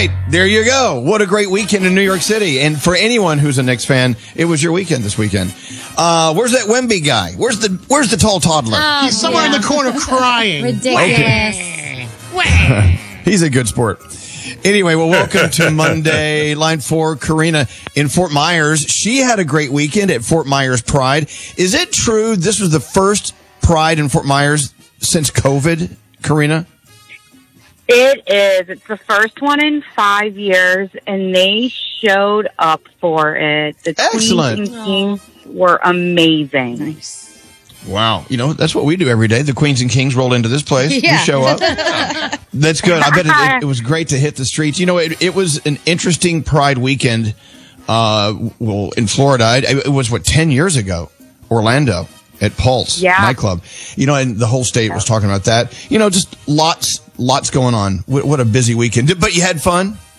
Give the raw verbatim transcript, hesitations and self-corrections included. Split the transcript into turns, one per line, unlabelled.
right. There you go. What a great weekend in New York City. And for anyone who's a Knicks fan, it was your weekend this weekend. Uh, where's that Wemby guy? Where's the Where's the tall toddler?
Oh,
He's somewhere
yeah.
in the corner crying.
Ridiculous.
He's a good sport. Anyway, well, welcome to Monday. Line four, Karina in Fort Myers. She had a great weekend at Fort Myers Pride. Is it true this was the first Pride in Fort Myers since COVID, Karina?
It is. It's the first one in five years, and they showed up for it. The
Excellent.
Queens and Kings were amazing.
Nice.
Wow. You know, that's what we do every day. The Queens and Kings roll into this place.
Yeah.
We show up. That's good. I bet it, it, it was great to hit the streets. You know, it, it was an interesting Pride weekend. Uh, well, in Florida, it, it was what, ten years ago, Orlando at Pulse
Yeah.
nightclub. You know, and the whole state was talking about that. You know, just lots, lots going on. What, what a busy weekend. But you had fun?